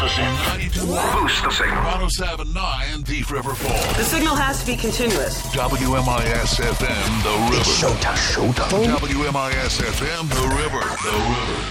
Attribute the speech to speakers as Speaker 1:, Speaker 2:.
Speaker 1: us in. 92. Boost the signal. 1079 Thief River Falls.
Speaker 2: The signal has to be continuous.
Speaker 1: WMIS FM, The River.
Speaker 3: It's showtime.
Speaker 1: WMIS FM, The River.